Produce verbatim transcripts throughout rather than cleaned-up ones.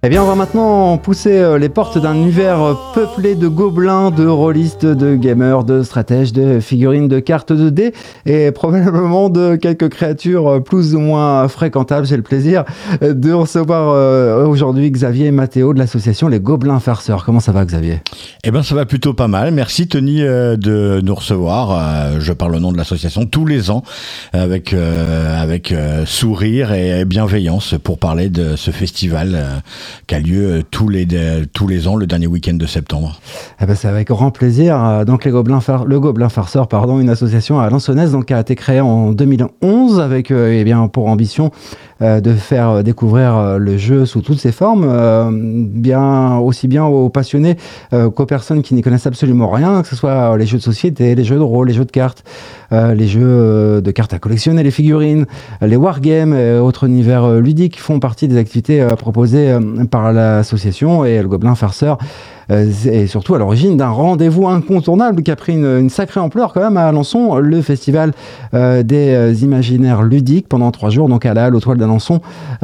Eh bien, on va maintenant pousser les portes d'un univers peuplé de gobelins, de rôlistes, de gamers, de stratèges, de figurines, de cartes de dés et probablement de quelques créatures plus ou moins fréquentables. J'ai le plaisir de recevoir aujourd'hui Xavier et Mathéo de l'association Les Gobelins Farceurs. Comment ça va, Xavier ? Eh bien, ça va plutôt pas mal. Merci, Tony, de nous recevoir. Je parle au nom de l'association tous les ans avec, euh, avec euh, sourire et bienveillance pour parler de ce festival euh, qui a lieu tous les, de, tous les ans, le dernier week-end de septembre. Eh ben, c'est avec grand plaisir. Donc, les Gobelins Far... le Gobelin Farceur, pardon, une association à Alençonnaise, donc, qui a été créée en deux mille onze avec euh, eh bien, pour ambition euh, de faire découvrir euh, le jeu sous toutes ses formes, euh, bien, aussi bien aux passionnés euh, qu'aux personnes qui n'y connaissent absolument rien, que ce soit les jeux de société, les jeux de rôle, les jeux de cartes, euh, les jeux de cartes à collectionner, les figurines, les wargames et autres univers ludiques font partie des activités euh, proposées euh, par l'association. Et le Gobelin Farceur euh, est surtout à l'origine d'un rendez-vous incontournable qui a pris une, une sacrée ampleur quand même à Alençon, le festival euh, des euh, imaginaires ludiques pendant trois jours, donc à la Halle aux Toiles d'Alençon,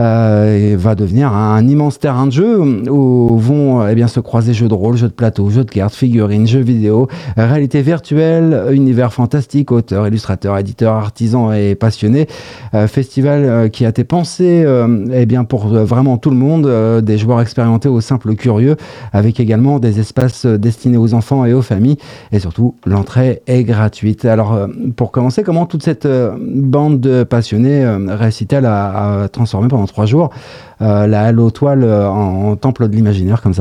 euh, va devenir un, un immense terrain de jeu où vont eh bien, se croiser jeux de rôle, jeux de plateau, jeux de cartes, figurines, jeux vidéo, réalité virtuelle, univers fantastique, auteurs, illustrateurs, éditeurs, artisans et passionnés. Euh, festival euh, qui a été pensé euh, eh bien, pour euh, vraiment tout le monde, euh, des joueurs expérimentés aux simples curieux, avec également des espaces destinés aux enfants et aux familles, et surtout l'entrée est gratuite. Alors euh, pour commencer, comment toute cette euh, bande de passionnés euh, réussit-elle à, à transformer pendant trois jours euh, la Halle aux Toiles en, en temple de l'imaginaire comme ça ?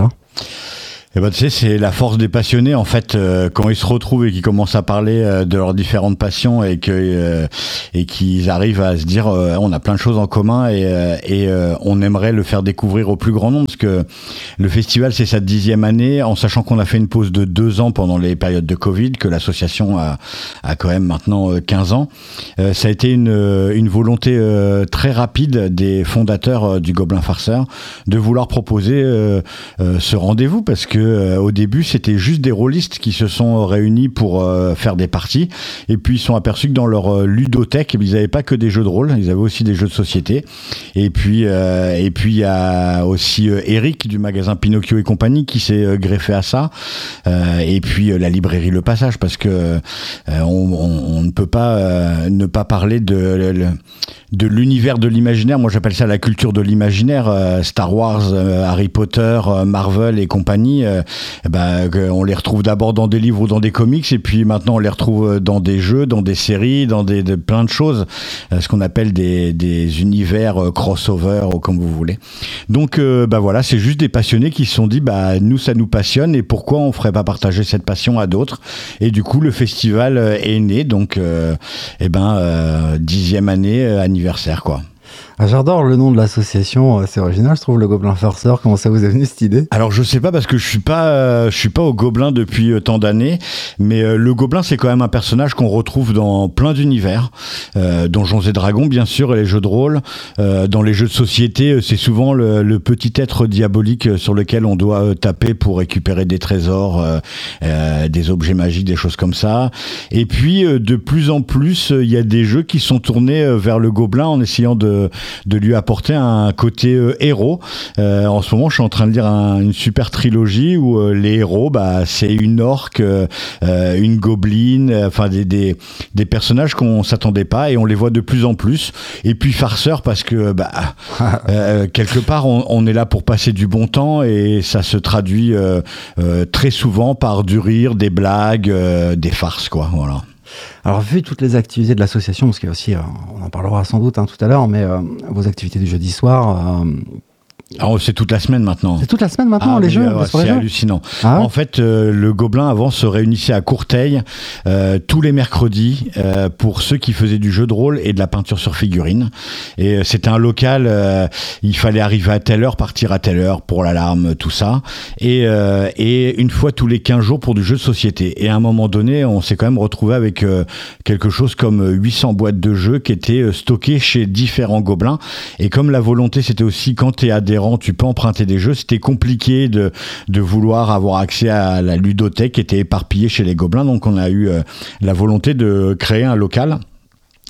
Eh ben, tu sais, c'est la force des passionnés, en fait, euh, quand ils se retrouvent et qu'ils commencent à parler euh, de leurs différentes passions et que euh, et qu'ils arrivent à se dire euh, on a plein de choses en commun et euh, et euh, on aimerait le faire découvrir au plus grand nombre, parce que le festival, c'est sa dixième année, en sachant qu'on a fait une pause de deux ans pendant les périodes de Covid, que l'association a a quand même maintenant quinze ans. Euh, ça a été une une volonté euh, très rapide des fondateurs euh, du Gobelin Farceur de vouloir proposer euh, euh, ce rendez-vous, parce que Euh, au début, c'était juste des rôlistes qui se sont réunis pour euh, faire des parties, et puis ils sont aperçus que dans leur euh, ludothèque, ils n'avaient pas que des jeux de rôle, ils avaient aussi des jeux de société. Et puis euh, et puis il y a aussi euh, Eric du magasin Pinocchio et compagnie qui s'est euh, greffé à ça. Euh, et puis euh, la librairie Le Passage, parce que euh, on, on, on ne peut pas euh, ne pas parler de le, de l'univers de l'imaginaire. Moi, j'appelle ça la culture de l'imaginaire. Euh, Star Wars, euh, Harry Potter, euh, Marvel et compagnie. Euh, eh ben, on les retrouve d'abord dans des livres ou dans des comics, et puis maintenant on les retrouve dans des jeux, dans des séries, dans des, de, plein de choses, euh, ce qu'on appelle des, des univers euh, crossover ou comme vous voulez. Donc euh, bah voilà, c'est juste des passionnés qui se sont dit bah nous ça nous passionne, et pourquoi on ferait pas partager cette passion à d'autres. Et du coup le festival euh, est né, donc euh, eh ben euh, dixième année euh, anniversaire quoi. Ah, j'adore le nom de l'association, c'est original, je trouve, le Gobelin Farceur. Comment ça vous est venu cette idée ? Alors je sais pas, parce que je suis pas, euh, je suis pas au Gobelin depuis euh, tant d'années, mais euh, le Gobelin c'est quand même un personnage qu'on retrouve dans plein d'univers, euh, Donjons et Dragons bien sûr, et les jeux de rôle. Euh, dans les jeux de société, c'est souvent le, le petit être diabolique sur lequel on doit euh, taper pour récupérer des trésors, euh, euh, des objets magiques, des choses comme ça. Et puis euh, de plus en plus, il euh, y a des jeux qui sont tournés euh, vers le Gobelin en essayant de de lui apporter un côté euh, héros. Euh, en ce moment, je suis en train de lire un, une super trilogie où euh, les héros, bah, c'est une orque, euh, une gobeline, enfin des, des, des personnages qu'on s'attendait pas, et on les voit de plus en plus. Et puis farceur, parce que bah, euh, quelque part, on, on est là pour passer du bon temps, et ça se traduit euh, euh, très souvent par du rire, des blagues, euh, des farces, quoi. Voilà. Alors, vu toutes les activités de l'association, parce qu'il y a aussi, euh, on en parlera sans doute hein, tout à l'heure, mais euh, vos activités du jeudi soir... Euh, Alors, c'est toute la semaine maintenant. C'est toute la semaine maintenant, ah, les jeux. Ouais, c'est jeux hallucinant. Ah ouais. En fait, euh, le Gobelin avant se réunissait à Courteil euh, tous les mercredis euh, pour ceux qui faisaient du jeu de rôle et de la peinture sur figurine. Et euh, c'était un local, euh, il fallait arriver à telle heure, partir à telle heure pour l'alarme, tout ça. Et, euh, et une fois tous les quinze jours pour du jeu de société. Et à un moment donné, on s'est quand même retrouvé avec euh, quelque chose comme huit cents boîtes de jeux qui étaient euh, stockées chez différents Gobelins. Et comme la volonté, c'était aussi quand t'es adhérent, tu peux emprunter des jeux, c'était compliqué de, de vouloir avoir accès à la ludothèque qui était éparpillée chez les Gobelins, donc on a eu euh, la volonté de créer un local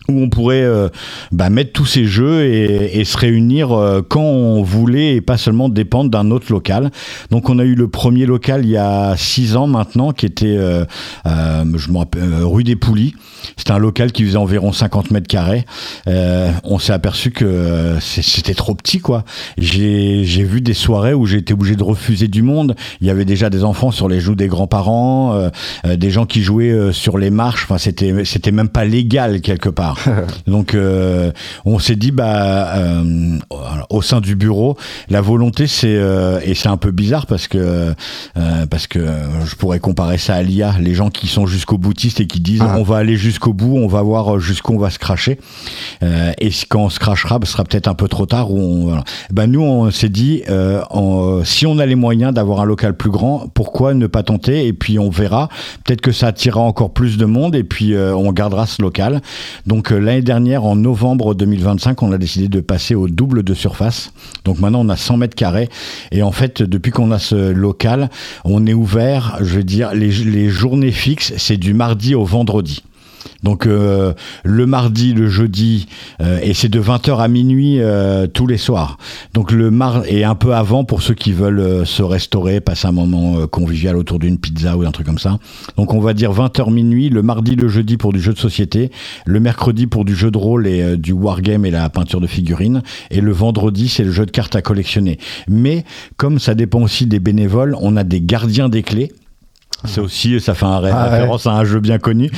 où on pourrait euh, bah, mettre tous ces jeux et, et se réunir euh, quand on voulait et pas seulement dépendre d'un autre local. Donc on a eu le premier local il y a six ans maintenant qui était euh, euh, je me rappelle, euh, rue des Poulies. C'était un local qui faisait environ cinquante mètres carrés. Euh, on s'est aperçu que euh, c'était trop petit, quoi. J'ai, j'ai vu des soirées où j'ai été obligé de refuser du monde. Il y avait déjà des enfants sur les joues des grands-parents, euh, euh, des gens qui jouaient euh, sur les marches. Enfin, c'était, c'était même pas légal quelque part. Donc, euh, on s'est dit, bah, euh, au sein du bureau, la volonté, c'est euh, et c'est un peu bizarre parce que euh, parce que je pourrais comparer ça à l'I A. Les gens qui sont jusqu'au boutiste et qui disent, ah. on va aller jusqu'au bout, on va voir jusqu'où on va se cracher. Euh, et quand on se crachera, ce sera peut-être un peu trop tard. Où on, voilà. Ben nous, on s'est dit, euh, on, si on a les moyens d'avoir un local plus grand, pourquoi ne pas tenter? Et puis on verra. Peut-être que ça attirera encore plus de monde et puis euh, on gardera ce local. Donc euh, l'année dernière, en novembre deux mille vingt-cinq, on a décidé de passer au double de surface. Donc maintenant, on a cent mètres carrés. Et en fait, depuis qu'on a ce local, on est ouvert, je veux dire, les, les journées fixes, c'est du mardi au vendredi. Donc euh, le mardi, le jeudi, euh, et c'est de vingt heures à minuit euh, tous les soirs. Donc le mar et un peu avant pour ceux qui veulent euh, se restaurer, passer un moment euh, convivial autour d'une pizza ou un truc comme ça. Donc on va dire vingt heures minuit, le mardi, le jeudi pour du jeu de société, le mercredi pour du jeu de rôle et euh, du wargame et la peinture de figurines, et le vendredi c'est le jeu de cartes à collectionner. Mais comme ça dépend aussi des bénévoles, on a des gardiens des clés. C'est aussi, ça fait un ré- ah, référence ouais. à un jeu bien connu.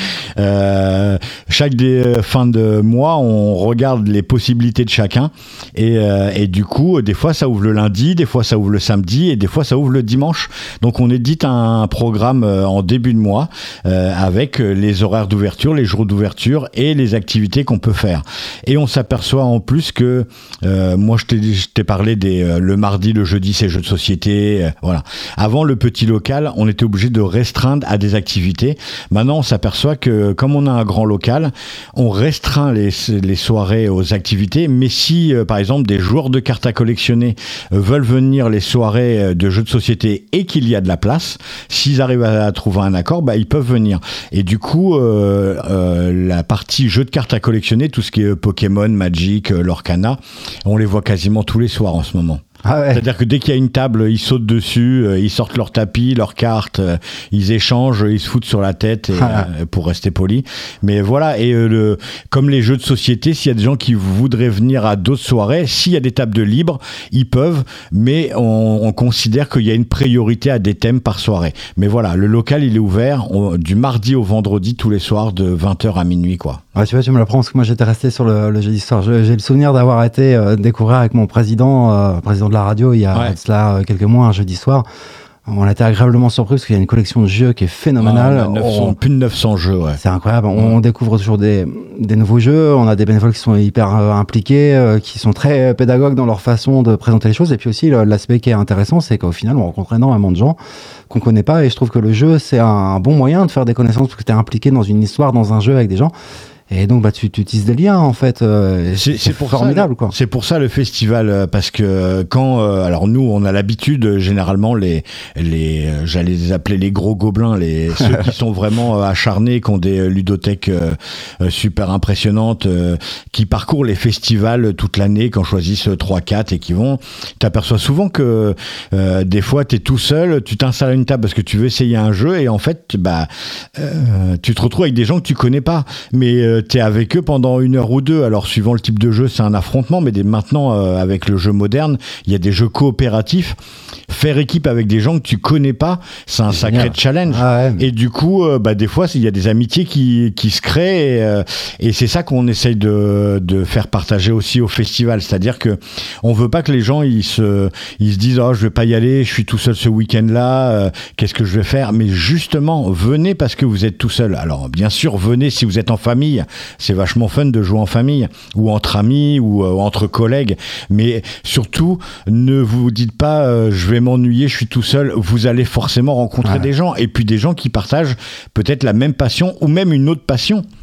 Euh, chaque des fins de mois, on regarde les possibilités de chacun. Et, euh, et du coup, des fois, ça ouvre le lundi, des fois, ça ouvre le samedi, et des fois, ça ouvre le dimanche. Donc, on édite un programme en début de mois euh, avec les horaires d'ouverture, les jours d'ouverture et les activités qu'on peut faire. Et on s'aperçoit en plus que, euh, moi, je t'ai, je t'ai parlé des euh, le mardi, le jeudi, c'est jeux de société. Euh, voilà. Avant, le petit local, on était obligé de restreindre à des activités. Maintenant, on s'aperçoit que comme on a un grand local, on restreint les, les soirées aux activités, mais si, euh, par exemple, des joueurs de cartes à collectionner euh, veulent venir les soirées de jeux de société et qu'il y a de la place, s'ils arrivent à, à trouver un accord, bah, ils peuvent venir. Et du coup, euh, euh, la partie jeux de cartes à collectionner, tout ce qui est Pokémon, Magic, euh, Lorcana, on les voit quasiment tous les soirs en ce moment. Ah ouais. C'est-à-dire que dès qu'il y a une table, ils sautent dessus, euh, ils sortent leur tapis, leurs cartes, euh, ils échangent, ils se foutent sur la tête et, ah. euh, pour rester poli. Mais voilà, et euh, le, comme les jeux de société, s'il y a des gens qui voudraient venir à d'autres soirées, s'il y a des tables de libre, ils peuvent, mais on, on considère qu'il y a une priorité à des thèmes par soirée. Mais voilà, le local, il est ouvert on, du mardi au vendredi, tous les soirs, de vingt heures à minuit, quoi. Ouais, tu vois, tu me l'apprends parce que moi j'étais resté sur le, le jeudi soir. Je, j'ai le souvenir d'avoir été euh, découvrir avec mon président, euh, président de la radio, il y a ouais. cela euh, quelques mois, un jeudi soir. On a été agréablement surpris parce qu'il y a une collection de jeux qui est phénoménale. Oh, neuf cents, on, plus de neuf cents jeux, ouais. C'est incroyable. Ouais. On découvre toujours des, des nouveaux jeux. On a des bénévoles qui sont hyper euh, impliqués, euh, qui sont très pédagogues dans leur façon de présenter les choses. Et puis aussi, le, l'aspect qui est intéressant, c'est qu'au final, on rencontre énormément de gens qu'on connaît pas. Et je trouve que le jeu, c'est un, un bon moyen de faire des connaissances parce que tu es impliqué dans une histoire, dans un jeu avec des gens. Et donc, bah, tu, tu tisses des liens, en fait. Euh, c'est, c'est, c'est pour formidable, ça, quoi. C'est pour ça le festival, parce que quand, euh, alors nous, on a l'habitude, généralement, les, les, euh, j'allais les appeler les gros gobelins, les ceux qui sont vraiment euh, acharnés, qui ont des ludothèques euh, euh, super impressionnantes, euh, qui parcourent les festivals toute l'année, qui en choisissent trois, quatre et qui vont. T'aperçois souvent que euh, des fois, t'es tout seul, tu t'installes à une table parce que tu veux essayer un jeu et en fait, bah, euh, tu te retrouves avec des gens que tu connais pas, mais euh, t'es avec eux pendant une heure ou deux. Alors, suivant le type de jeu, c'est un affrontement, mais des, maintenant, euh, avec le jeu moderne, il y a des jeux coopératifs. Faire équipe avec des gens que tu connais pas, c'est un c'est sacré génial. Challenge. Ah ouais, mais... Et du coup, euh, bah, des fois, il y a des amitiés qui, qui se créent et, euh, et c'est ça qu'on essaye de, de faire partager aussi au festival. C'est-à-dire que on veut pas que les gens ils se, ils se disent oh, je vais pas y aller, je suis tout seul ce week-end-là, euh, qu'est-ce que je vais faire? Mais justement, venez parce que vous êtes tout seul. Alors, bien sûr, venez si vous êtes en famille. C'est vachement fun de jouer en famille ou entre amis ou euh, entre collègues. Mais surtout, ne vous dites pas euh, je vais m'ennuyer, je suis tout seul. Vous allez forcément rencontrer ouais. des gens et puis des gens qui partagent peut-être la même passion ou même une autre passion.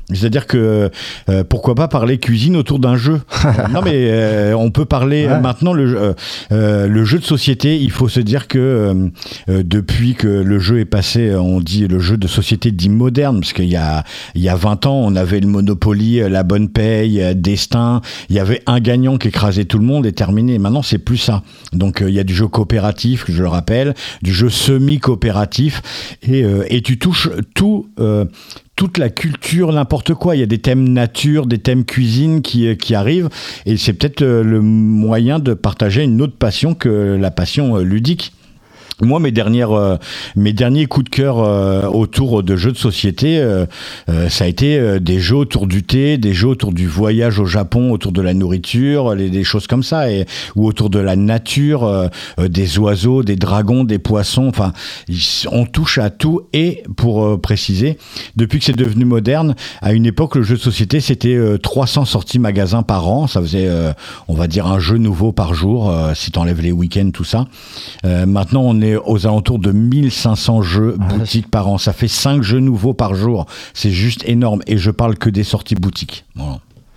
C'est-à-dire que euh, pourquoi pas parler cuisine autour d'un jeu. Non mais euh, on peut parler ouais. maintenant le euh, euh, le jeu de société. Il faut se dire que euh, euh, depuis que le jeu est passé, on dit le jeu de société dit moderne, parce qu'il y a il y a vingt ans, on avait le Monopoly, la bonne paye, Destin. Il y avait un gagnant qui écrasait tout le monde et terminé. Maintenant c'est plus ça. Donc euh, il y a du jeu coopératif, je le rappelle, du jeu semi-coopératif et euh, et tu touches tout. Euh, toute la culture, n'importe quoi. Il y a des thèmes nature, des thèmes cuisine qui, qui arrivent et c'est peut-être le moyen de partager une autre passion que la passion ludique. Moi, mes dernières, euh, mes derniers coups de cœur euh, autour de jeux de société, euh, euh, ça a été euh, des jeux autour du thé, des jeux autour du voyage au Japon, autour de la nourriture, les, des choses comme ça, et, ou autour de la nature, euh, euh, des oiseaux, des dragons, des poissons. Enfin, on touche à tout. Et pour euh, préciser, depuis que c'est devenu moderne, à une époque, le jeu de société, c'était euh, trois cents sorties magasins par an. Ça faisait, euh, on va dire, un jeu nouveau par jour, euh, si t'enlèves les week-ends, tout ça. Euh, maintenant, on est aux alentours de mille cinq cents jeux ah, boutiques par an. Ça fait cinq jeux nouveaux par jour. C'est juste énorme. Et je parle que des sorties boutiques. Voilà.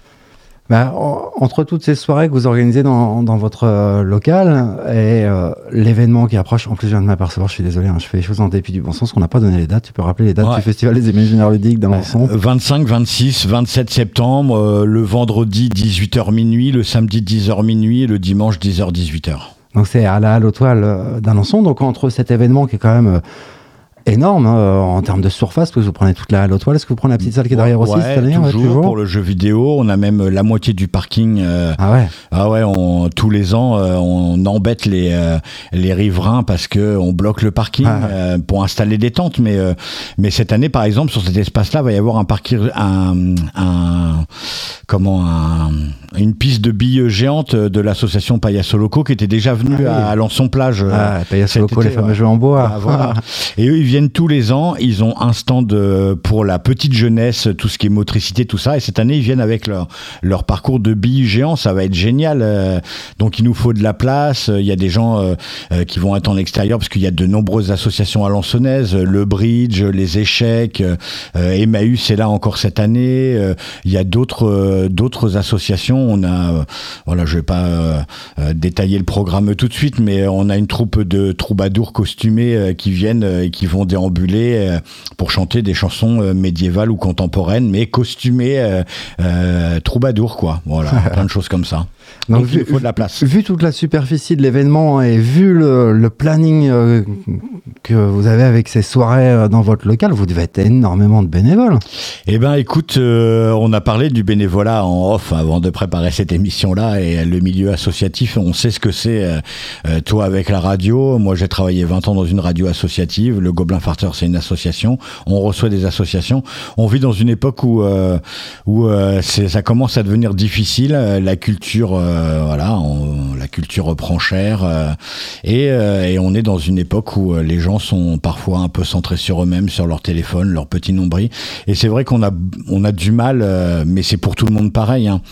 Bah, entre toutes ces soirées que vous organisez dans, dans votre euh, local et euh, l'événement qui approche, en plus je viens de m'apercevoir, je suis désolé, hein, je fais les choses en dépit du bon sens, qu'on n'a pas donné les dates. Tu peux rappeler les dates ouais. du Festival des Imaginaires Ludiques d'Alençon? vingt-cinq, vingt-six, vingt-sept septembre, euh, le vendredi dix-huit heures minuit, le samedi dix heures minuit et le dimanche dix heures dix-huit heures. Donc c'est à la Halle aux Toiles d'Alençon. Donc entre cet événement qui est quand même euh, énorme hein, en termes de surface, parce que vous prenez toute la Halle aux Toiles, est-ce que vous prenez la petite salle qui est derrière ouais, aussi cette année? Toujours, ouais, toujours pour le jeu vidéo, on a même la moitié du parking. Euh, ah ouais. Ah ouais, on, tous les ans, euh, on embête les euh, les riverains parce que on bloque le parking ah, euh, pour installer des tentes. Mais euh, mais cette année, par exemple, sur cet espace-là, va y avoir un parking, un, un comment un, une piste de billes géante de l'association Payaso Loco qui était déjà venue ah, oui. à Alençon Plage. Ah, Payaso Loco, les fameux jeux en bois. Ah, voilà. Et eux, ils viennent tous les ans. Ils ont un stand pour la petite jeunesse, tout ce qui est motricité, tout ça. Et cette année, ils viennent avec leur leur parcours de billes géants. Ça va être génial. Donc, il nous faut de la place. Il y a des gens qui vont être en extérieur parce qu'il y a de nombreuses associations alençonnaises, le bridge, les échecs. Emmaüs est là encore cette année. Il y a d'autres d'autres associations. On a, voilà, je vais pas euh, détailler le programme tout de suite, mais on a une troupe de troubadours costumés euh, qui viennent et euh, qui vont déambuler euh, pour chanter des chansons euh, médiévales ou contemporaines, mais costumés euh, euh, troubadours, quoi. Voilà, plein de choses comme ça. Donc, Donc vu, il faut de la place. Vu toute la superficie de l'événement et vu le, le planning euh, que vous avez avec ces soirées euh, dans votre local, vous devez être énormément de bénévoles. Eh ben, écoute, euh, on a parlé du bénévolat en off avant de préparer cette émission-là et le milieu associatif, on sait ce que c'est. Euh, toi avec la radio, moi j'ai travaillé vingt ans dans une radio associative. Le Gobelin Farceur, c'est une association. On reçoit des associations. On vit dans une époque où euh, où euh, c'est, ça commence à devenir difficile. La culture Euh, voilà, on, la culture reprend cher euh, et, euh, et on est dans une époque où euh, les gens sont parfois un peu centrés sur eux-mêmes, sur leur téléphone, leur petit nombril. Et c'est vrai qu'on a on a du mal, euh, mais c'est pour tout le monde pareil. Hein,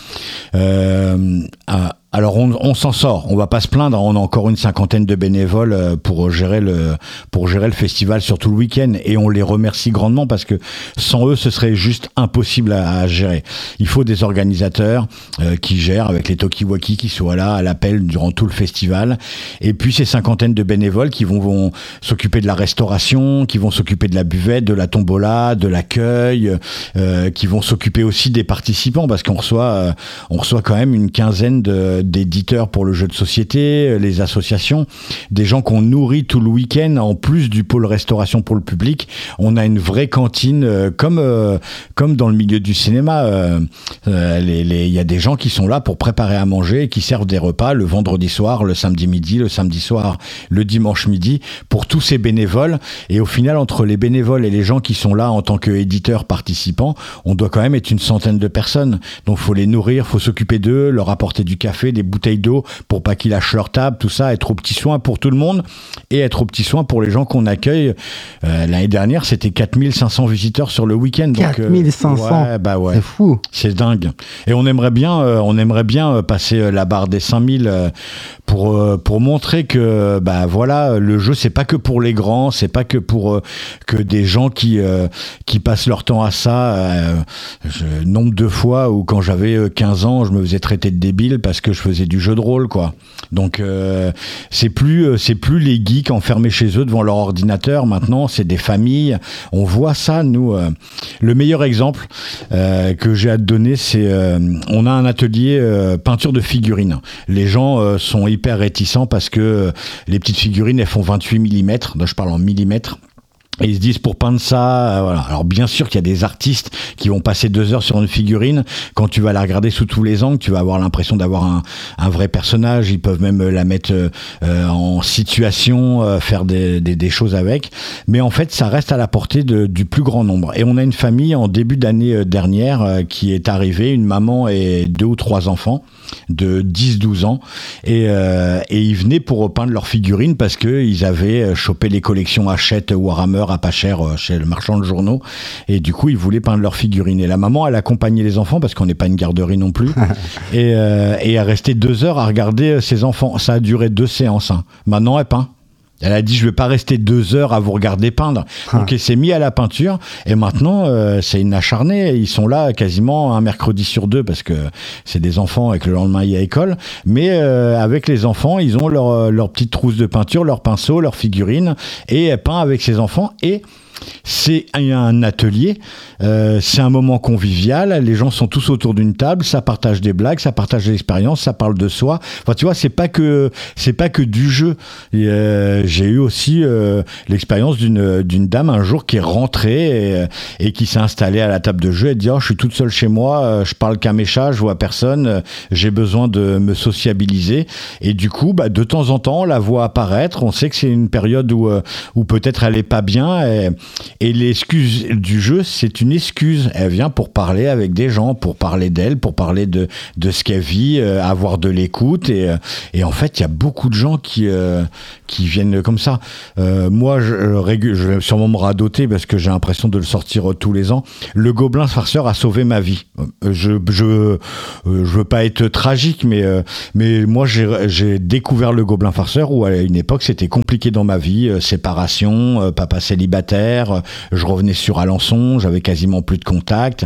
euh, à, Alors on, on s'en sort, on va pas se plaindre, on a encore une cinquantaine de bénévoles pour gérer le pour gérer le festival sur tout le week-end et on les remercie grandement parce que sans eux ce serait juste impossible à, à gérer. Il faut des organisateurs euh, qui gèrent avec les talkie-walkie qui soient là à l'appel durant tout le festival et puis ces cinquantaines de bénévoles qui vont, vont s'occuper de la restauration, qui vont s'occuper de la buvette, de la tombola, de l'accueil, euh, qui vont s'occuper aussi des participants parce qu'on reçoit euh, on reçoit quand même une quinzaine de d'éditeurs pour le jeu de société, les associations, des gens qu'on nourrit tout le week-end, en plus du pôle restauration pour le public. On a une vraie cantine, euh, comme euh, comme dans le milieu du cinéma. Euh, euh, les, les, y a des gens qui sont là pour préparer à manger, qui servent des repas le vendredi soir, le samedi midi, le samedi soir, le dimanche midi, pour tous ces bénévoles. Et au final, entre les bénévoles et les gens qui sont là en tant qu'éditeurs participants, on doit quand même être une centaine de personnes. Donc, faut les nourrir, faut s'occuper d'eux, leur apporter du café, chauffer des bouteilles d'eau pour pas qu'ils lâchent leur table, tout ça, être au petit soin pour tout le monde et être au petit soin pour les gens qu'on accueille. Euh, l'année dernière, c'était quatre mille cinq cents visiteurs sur le week-end. quatre mille cinq cents, euh, ouais, bah ouais. C'est fou. C'est dingue. Et on aimerait bien, euh, on aimerait bien passer la barre des cinq mille euh, pour euh, pour montrer que bah voilà, le jeu c'est pas que pour les grands, c'est pas que pour euh, que des gens qui euh, qui passent leur temps à ça. Euh, je, nombre de fois où quand j'avais quinze ans, je me faisais traiter de débile parce que je faisais du jeu de rôle, quoi. Donc euh, c'est plus c'est plus les geeks enfermés chez eux devant leur ordinateur. Maintenant, c'est des familles. On voit ça, nous. Euh, le meilleur exemple euh, que j'ai à te donner, c'est euh, on a un atelier euh, peinture de figurines. Les gens euh, sont hyper réticents parce que euh, les petites figurines, elles font vingt-huit millimètres. Donc je parle en millimètres. Et ils se disent pour peindre ça, euh, voilà. Alors bien sûr qu'il y a des artistes qui vont passer deux heures sur une figurine. Quand tu vas la regarder sous tous les angles, tu vas avoir l'impression d'avoir un, un vrai personnage. Ils peuvent même la mettre euh, en situation, euh, faire des, des, des choses avec. Mais en fait, ça reste à la portée de, du plus grand nombre. Et on a une famille en début d'année dernière euh, qui est arrivée, une maman et deux ou trois enfants de dix douze ans. Et, euh, et ils venaient pour peindre leurs figurines parce qu'ils avaient chopé les collections Hachette, Warhammer à pas cher chez le marchand de journaux, et du coup ils voulaient peindre leurs figurines. Et la maman, elle accompagnait les enfants parce qu'on n'est pas une garderie non plus et, euh, et elle restait deux heures à regarder ses enfants. Ça a duré deux séances, hein. Maintenant elle peint. Elle a dit je vais pas rester deux heures à vous regarder peindre. Donc elle s'est mise à la peinture et maintenant euh, c'est une acharnée. Ils sont là quasiment un mercredi sur deux parce que c'est des enfants et que le lendemain il y a école. Mais euh, avec les enfants, ils ont leur, leur petite trousse de peinture, leur pinceau, leur figurine et elle peint avec ses enfants. Et c'est un atelier, euh, c'est un moment convivial, les gens sont tous autour d'une table, ça partage des blagues, ça partage des expériences, ça parle de soi. Enfin, tu vois, c'est pas que c'est pas que du jeu. Et, euh, j'ai eu aussi euh, l'expérience d'une d'une dame un jour qui est rentrée et, et qui s'est installée à la table de jeu et dit oh, je suis toute seule chez moi, je parle qu'à mes chats, je vois personne, j'ai besoin de me sociabiliser. Et du coup, bah, de temps en temps, on la voit apparaître. On sait que c'est une période où où peut-être elle est pas bien. Et, Et l'excuse du jeu, c'est une excuse. Elle vient pour parler avec des gens, pour parler d'elle, pour parler de, de ce qu'elle vit, euh, avoir de l'écoute. Et, et en fait, il y a beaucoup de gens qui, euh, qui viennent comme ça. Euh, moi, je, je vais sûrement me radoter parce que j'ai l'impression de le sortir tous les ans. Le Gobelin Farceur a sauvé ma vie. Je je, euh, je veux pas être tragique, mais, euh, mais moi, j'ai, j'ai découvert le Gobelin Farceur où à une époque, c'était compliqué dans ma vie. Euh, séparation, euh, papa célibataire. Je revenais sur Alençon, j'avais quasiment plus de contact.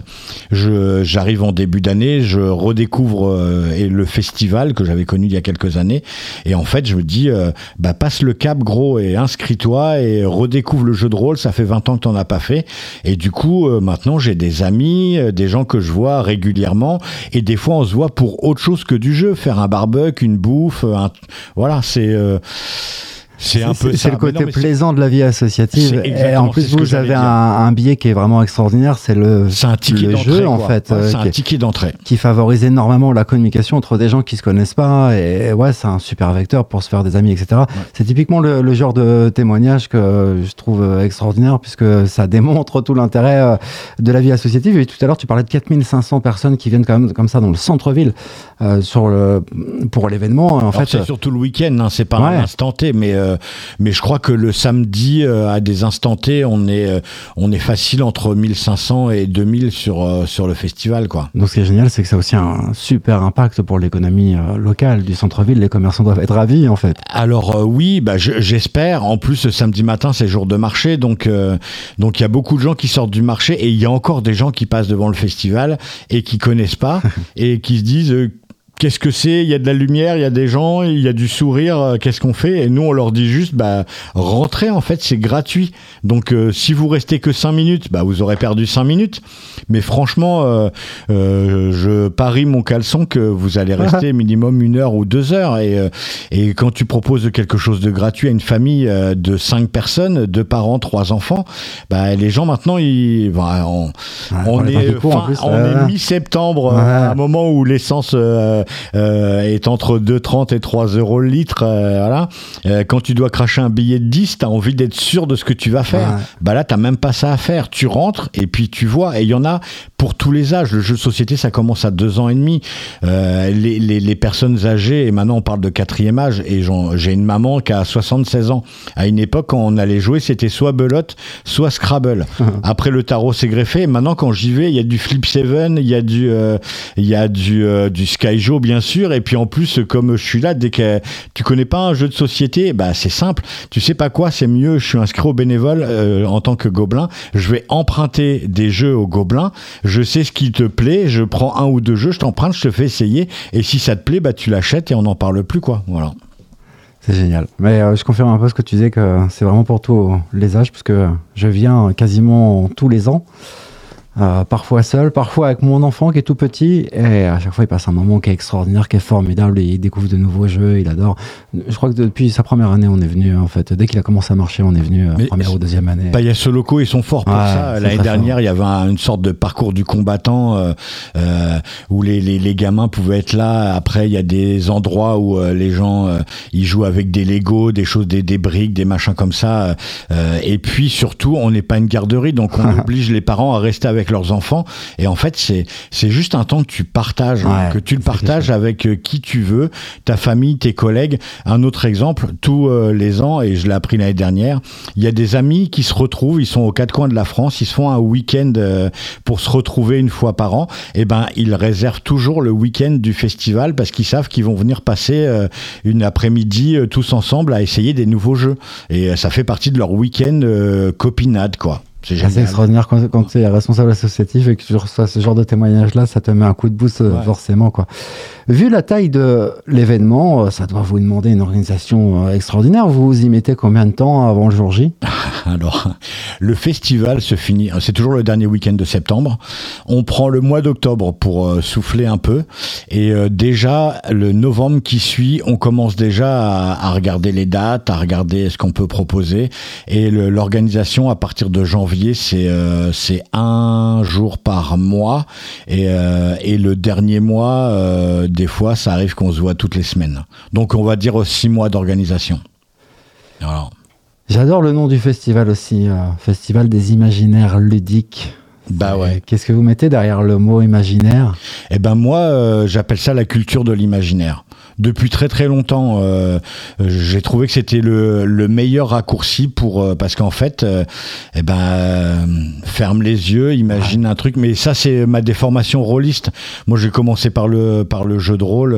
Je, j'arrive en début d'année, je redécouvre euh, et le festival que j'avais connu il y a quelques années. Et en fait, je me dis, euh, bah, passe le cap, gros, et inscris-toi et redécouvre le jeu de rôle. Ça fait vingt ans que t'en as pas fait. Et du coup, euh, maintenant, j'ai des amis, euh, des gens que je vois régulièrement. Et des fois, on se voit pour autre chose que du jeu. Faire un barbecue, une bouffe, un... voilà, c'est... Euh... C'est, c'est un peu c'est, ça. c'est le côté non, plaisant c'est... de la vie associative. Et en plus, vous avez un, un biais qui est vraiment extraordinaire, c'est le, c'est un ticket le d'entrée, jeu, quoi. en fait. Ouais, euh, c'est qui, un ticket d'entrée. Qui favorise énormément la communication entre des gens qui se connaissent pas. Et ouais, c'est un super vecteur pour se faire des amis, et cetera. Ouais. C'est typiquement le, le genre de témoignage que je trouve extraordinaire puisque ça démontre tout l'intérêt de la vie associative. Et tout à l'heure, tu parlais de quatre mille cinq cents personnes qui viennent quand même comme ça dans le centre-ville euh, sur le, pour l'événement. En Alors fait, c'est surtout le week-end, hein, c'est pas ouais. un instant T, mais, euh, mais je crois que le samedi, euh, à des instants T, on est, euh, on est facile entre mille cinq cents et deux mille sur, euh, sur le festival, quoi. Donc ce qui est génial, c'est que ça a aussi un super impact pour l'économie euh, locale du centre-ville. Les commerçants doivent être ravis, en fait. Alors euh, oui, bah, je, j'espère. En plus, samedi matin, c'est jour de marché, donc euh, donc il y a beaucoup de gens qui sortent du marché et il y a encore des gens qui passent devant le festival et qui connaissent pas et qui se disent... Euh, Qu'est-ce que c'est ? Il y a de la lumière, il y a des gens, il y a du sourire, qu'est-ce qu'on fait ? Et nous, on leur dit juste, bah, rentrez, en fait, c'est gratuit. Donc, euh, si vous restez que cinq minutes, bah, vous aurez perdu cinq minutes. Mais franchement, euh, euh, je parie mon caleçon que vous allez rester minimum une heure ou deux heures. Et, euh, et quand tu proposes quelque chose de gratuit à une famille euh, de cinq personnes, deux parents, trois enfants, bah, les gens, maintenant, ils, bah, on, ouais, on, est, fin, plus, on euh... est mi-septembre, ouais. à un moment où l'essence... Euh, Euh, est entre deux trente et trois euros le litre, euh, voilà. Euh, quand tu dois cracher un billet de dix, t'as envie d'être sûr de ce que tu vas faire. Ouais. Bah là, t'as même pas ça à faire. Tu rentres et puis tu vois. Et il y en a pour tous les âges. Le jeu de société, ça commence à deux ans et demi. Euh, les, les, les personnes âgées, et maintenant on parle de quatrième âge, et j'ai une maman qui a soixante-seize ans. À une époque, quand on allait jouer, c'était soit belote, soit Scrabble. Mmh. Après, le tarot s'est greffé. Et maintenant, quand j'y vais, il y a du Flip Seven, il y a du, euh, il y a du, euh, du Skyjo, bien sûr. Et puis en plus, comme je suis là, dès que tu connais pas un jeu de société, bah c'est simple. Tu sais pas quoi, c'est mieux. Je suis inscrit au bénévole euh, en tant que gobelin. Je vais emprunter des jeux aux gobelins. Je sais ce qui te plaît. Je prends un ou deux jeux, je t'emprunte, je te fais essayer. Et si ça te plaît, bah tu l'achètes et on n'en parle plus, quoi. Voilà. C'est génial. Mais euh, je confirme un peu ce que tu disais, que c'est vraiment pour tous les âges, puisque je viens quasiment tous les ans. Euh, parfois seul, parfois avec mon enfant qui est tout petit, et à chaque fois il passe un moment qui est extraordinaire, qui est formidable, et il découvre de nouveaux jeux, il adore. Je crois que depuis sa première année on est venu, en fait, dès qu'il a commencé à marcher on est venu, euh, première ou deuxième année. Payas Locaux, ils sont forts pour ouais, ça. L'année dernière fort. Il y avait un, une sorte de parcours du combattant euh, euh, où les, les, les gamins pouvaient être là. Après il y a des endroits où euh, les gens euh, ils jouent avec des Legos, des choses, des, des briques, des machins comme ça, euh, et puis surtout on n'est pas une garderie, donc on oblige les parents à rester avec leurs enfants, et en fait c'est c'est juste un temps que tu partages, ouais, hein, que tu le partages avec euh, qui tu veux, ta famille, tes collègues. Un autre exemple, tous euh, les ans, et je l'ai appris l'année dernière, il y a des amis qui se retrouvent, ils sont aux quatre coins de la France, ils se font un week-end euh, pour se retrouver une fois par an, et ben ils réservent toujours le week-end du festival parce qu'ils savent qu'ils vont venir passer euh, une après-midi euh, tous ensemble à essayer des nouveaux jeux, et euh, ça fait partie de leur week-end euh, copinade, quoi. C'est, c'est extraordinaire quand, quand tu es responsable associatif et que tu reçois ce genre de témoignage-là, ça te met un coup de boost, ouais. forcément, quoi. Vu la taille de l'événement, ça doit vous demander une organisation extraordinaire. Vous y mettez combien de temps avant le jour J ? Alors, le festival se finit, c'est toujours le dernier week-end de septembre. On prend le mois d'octobre pour euh, souffler un peu. Et euh, déjà, le novembre qui suit, on commence déjà à, à regarder les dates, à regarder ce qu'on peut proposer. Et le, l'organisation, à partir de janvier, c'est, euh, c'est un jour par mois. Et, euh, et le dernier mois, euh, des fois, ça arrive qu'on se voit toutes les semaines. Donc, on va dire six mois d'organisation. Voilà. J'adore le nom du festival aussi, euh, Festival des imaginaires ludiques. Bah ouais. Qu'est-ce que vous mettez derrière le mot imaginaire ? Eh ben moi, euh, j'appelle ça la culture de l'imaginaire. Depuis très très longtemps, euh, j'ai trouvé que c'était le, le meilleur raccourci pour euh, parce qu'en fait, euh, eh ben euh, ferme les yeux, imagine ouais. un truc. Mais ça, c'est ma déformation rôliste. Moi, j'ai commencé par le par le jeu de rôle.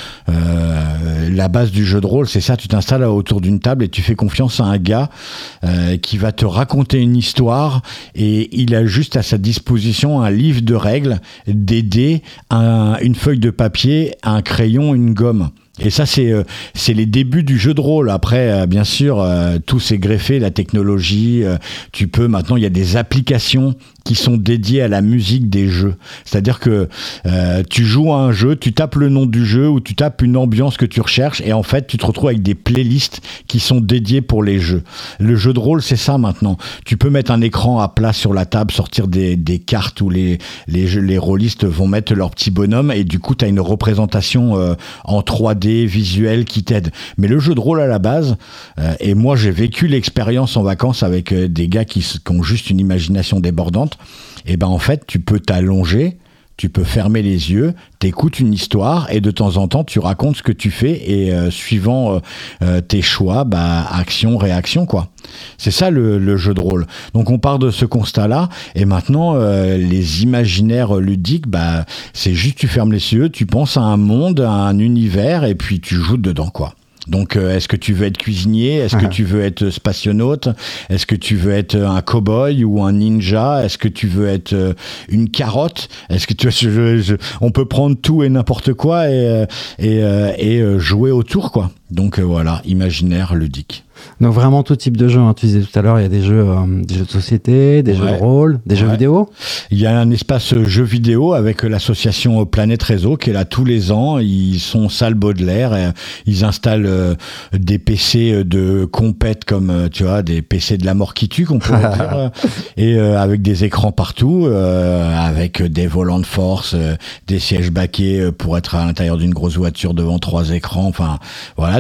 Euh, la base du jeu de rôle, c'est ça. Tu t'installes autour d'une table et tu fais confiance à un gars euh, qui va te raconter une histoire, et il a juste à sa disposition un livre de règles, des dés, un, une feuille de papier, un crayon, une gomme. Et ça, c'est, euh, c'est les débuts du jeu de rôle. Après, euh, bien sûr, euh, tout s'est greffé, la technologie. Euh, tu peux, maintenant, il y a des applications qui sont dédiées à la musique des jeux. C'est-à-dire que euh, tu joues à un jeu, tu tapes le nom du jeu ou tu tapes une ambiance que tu recherches, et en fait, tu te retrouves avec des playlists qui sont dédiées pour les jeux. Le jeu de rôle, c'est ça maintenant. Tu peux mettre un écran à plat sur la table, sortir des, des cartes où les, les, jeux, les rôlistes vont mettre leur petit bonhomme, et du coup, tu as une représentation euh, en trois D visuelle qui t'aide. Mais le jeu de rôle à la base, euh, et moi, j'ai vécu l'expérience en vacances avec euh, des gars qui, qui ont juste une imagination débordante. Et ben en fait, tu peux t'allonger, tu peux fermer les yeux, t'écoutes une histoire, et de temps en temps, tu racontes ce que tu fais, et euh, suivant euh, euh, tes choix, bah action, réaction, quoi. C'est ça le, le jeu de rôle. Donc on part de ce constat-là, et maintenant euh, les imaginaires ludiques, bah c'est juste tu fermes les yeux, tu penses à un monde, à un univers, et puis tu joues dedans, quoi. Donc, euh, est-ce que tu veux être cuisinier ? Est-ce que tu veux être spationaute ? Est-ce que tu veux être un cow-boy ou un ninja ? Est-ce que tu veux être euh, une carotte ? Est-ce que tu je, je, je, on peut prendre tout et n'importe quoi et, et, euh, et euh, jouer autour, quoi. Donc euh, voilà, imaginaire, ludique. Donc vraiment tout type de jeu, hein. Tu disais tout à l'heure, il y a des jeux, euh, des jeux de société, des ouais. jeux de rôle, des ouais. jeux vidéo. Il y a un espace jeux vidéo avec l'association Planète Réseau qui est là tous les ans. Ils sont salle Baudelaire, et ils installent euh, des P C de compète comme euh, tu vois, des P C de la mort qui tue, qu'on pourrait dire, et euh, avec des écrans partout, euh, avec des volants de force, euh, des sièges baquets pour être à l'intérieur d'une grosse voiture devant trois écrans. Enfin voilà.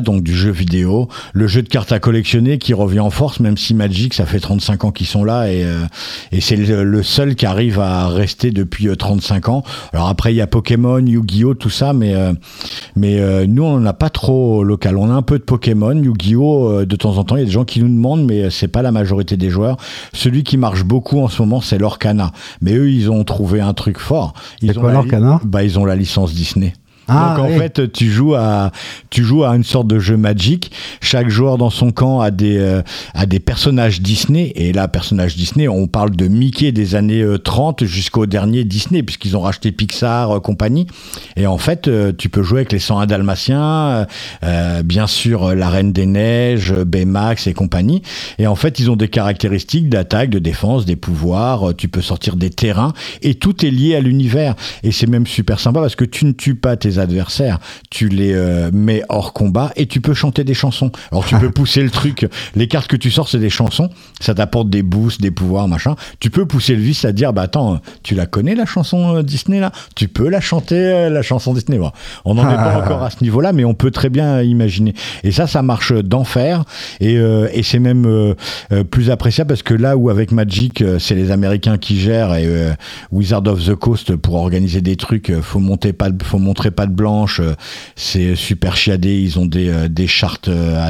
donc du jeu vidéo, le jeu de cartes à collectionner qui revient en force, même si Magic, ça fait trente-cinq ans qu'ils sont là et, euh, et c'est le, le seul qui arrive à rester depuis euh, trente-cinq ans. Alors après, il y a Pokémon, Yu-Gi-Oh, tout ça, mais, euh, mais euh, nous, on n'en a pas trop local. On a un peu de Pokémon, Yu-Gi-Oh, euh, de temps en temps, il y a des gens qui nous demandent, mais c'est pas la majorité des joueurs. Celui qui marche beaucoup en ce moment, c'est l'Orcana. Mais eux, ils ont trouvé un truc fort. Ils c'est ont quoi la, l'Orcana ? Bah, ils ont la licence Disney. Ah, donc en oui. fait, tu joues à tu joues à une sorte de jeu Magic. Chaque joueur dans son camp a des euh, a des personnages Disney. Et là, personnages Disney, on parle de Mickey des années euh, trente jusqu'au dernier Disney, puisqu'ils ont racheté Pixar, euh, compagnie. Et en fait, euh, tu peux jouer avec les cent un Dalmatiens, euh, bien sûr euh, la Reine des Neiges, Baymax et compagnie. Et en fait, ils ont des caractéristiques d'attaque, de défense, des pouvoirs. Euh, tu peux sortir des terrains et tout est lié à l'univers. Et c'est même super sympa parce que tu ne tues pas tes adversaires, tu les euh, mets hors combat et tu peux chanter des chansons. Alors tu peux pousser le truc, les cartes que tu sors c'est des chansons, ça t'apporte des boosts, des pouvoirs, machin. Tu peux pousser le vice à dire bah attends, tu la connais la chanson euh, Disney là ? Tu peux la chanter euh, la chanson Disney. Bon, on n'en est pas encore à ce niveau-là, mais on peut très bien imaginer. Et ça, ça marche d'enfer et, euh, et c'est même euh, euh, plus appréciable parce que là où avec Magic euh, c'est les Américains qui gèrent et euh, Wizard of the Coast pour organiser des trucs, euh, faut monter pas, faut montrer pas de blanche, c'est super chiadé, ils ont des, des chartes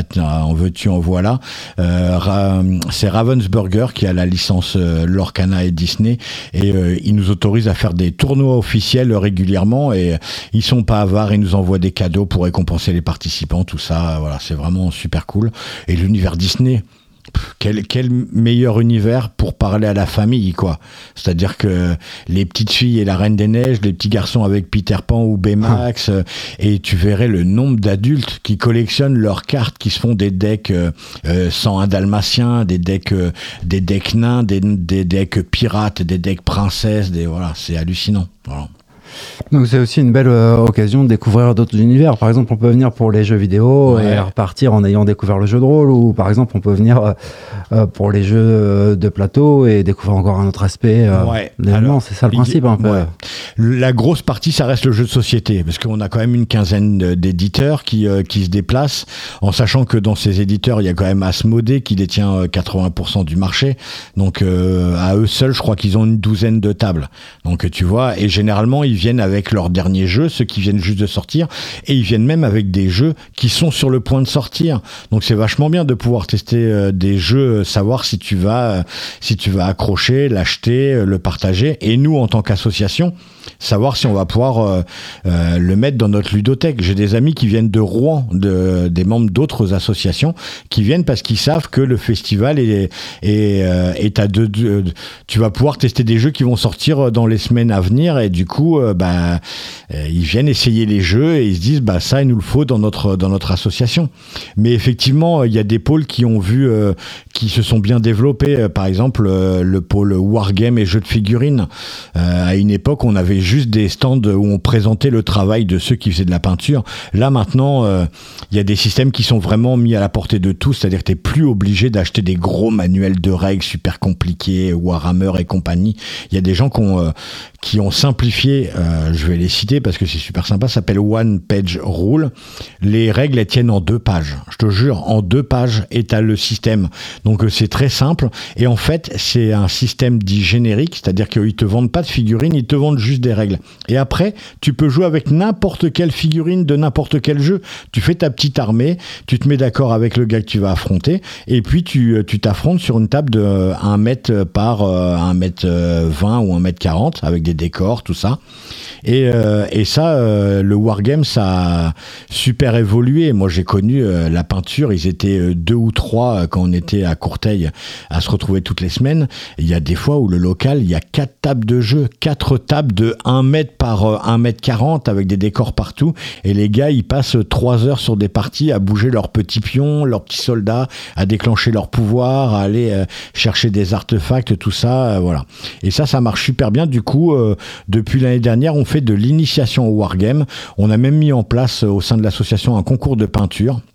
en veux-tu en voilà. Euh, ra, c'est Ravensburger qui a la licence euh, Lorcana et Disney et euh, ils nous autorisent à faire des tournois officiels régulièrement et ils sont pas avares, ils nous envoient des cadeaux pour récompenser les participants, tout ça, voilà, c'est vraiment super cool. Et l'univers Disney, Quel, quel meilleur univers pour parler à la famille, quoi. C'est-à-dire que les petites filles et la Reine des Neiges, les petits garçons avec Peter Pan ou Baymax, ah. euh, et tu verrais le nombre d'adultes qui collectionnent leurs cartes, qui se font des decks euh, euh, cent un Dalmatiens, des decks, euh, des decks nains, des, des decks pirates, des decks princesses, des, voilà, c'est hallucinant. Voilà. Donc c'est aussi une belle euh, occasion de découvrir d'autres univers. Par exemple, on peut venir pour les jeux vidéo ouais. et repartir en ayant découvert le jeu de rôle, ou par exemple, on peut venir euh, euh, pour les jeux de plateau et découvrir encore un autre aspect. Euh, ouais. Alors, c'est ça le principe un peu. Ouais. La grosse partie, ça reste le jeu de société, parce qu'on a quand même une quinzaine d'éditeurs qui, euh, qui se déplacent, en sachant que dans ces éditeurs, il y a quand même Asmodée qui détient quatre-vingts pour cent du marché. Donc euh, à eux seuls, je crois qu'ils ont une douzaine de tables. Donc tu vois, et généralement, ils viennent avec leurs derniers jeux, ceux qui viennent juste de sortir, et ils viennent même avec des jeux qui sont sur le point de sortir. Donc c'est vachement bien de pouvoir tester euh, des jeux, savoir si tu vas, euh, si tu vas accrocher, l'acheter, euh, le partager, et nous en tant qu'association, savoir si on va pouvoir euh, euh, le mettre dans notre ludothèque. J'ai des amis qui viennent de Rouen, de, des membres d'autres associations, qui viennent parce qu'ils savent que le festival est, est, euh, est à deux, deux, tu vas pouvoir tester des jeux qui vont sortir dans les semaines à venir, et du coup, euh, bah, euh, ils viennent essayer les jeux et ils se disent, bah, ça, il nous le faut dans notre, dans notre association. Mais effectivement, il y a des pôles qui ont vu, euh, qui se sont bien développés. Par exemple, euh, le pôle Wargame et jeux de figurines. Euh, à une époque, on avait juste des stands où on présentait le travail de ceux qui faisaient de la peinture. Là, maintenant, euh, il y a des systèmes qui sont vraiment mis à la portée de tous, c'est-à-dire que tu n'es plus obligé d'acheter des gros manuels de règles super compliqués, Warhammer et compagnie. Il y a des gens qui ont, euh, qui ont simplifié, euh, je vais les citer parce que c'est super sympa, ça s'appelle One Page Rule. Les règles, elles tiennent en deux pages. Je te jure, en deux pages, et tu as le système. Donc, euh, c'est très simple. Et en fait, c'est un système dit générique, c'est-à-dire qu'ils te vendent pas de figurines, ils te vendent juste des règles. Et après, tu peux jouer avec n'importe quelle figurine de n'importe quel jeu. Tu fais ta petite armée, tu te mets d'accord avec le gars que tu vas affronter, et puis tu, tu t'affrontes sur une table de un mètre par un mètre vingt ou un mètre quarante, avec des décors, tout ça. Et, euh, et ça, euh, le Wargame, ça a super évolué. Moi, j'ai connu euh, la peinture, ils étaient euh, deux ou trois euh, quand on était à Courteil à se retrouver toutes les semaines. Il y a des fois où le local, il y a quatre tables de jeu, quatre tables de un mètre par euh, un mètre quarante avec des décors partout. Et les gars, ils passent trois heures sur des parties à bouger leurs petits pions, leurs petits soldats, à déclencher leur pouvoir, à aller euh, chercher des artefacts, tout ça, euh, voilà. Et ça, ça marche super bien. Du coup, euh, depuis l'année dernière, on fait de l'initiation au Wargame. On a même mis en place euh, au sein de l'association un concours de peinture.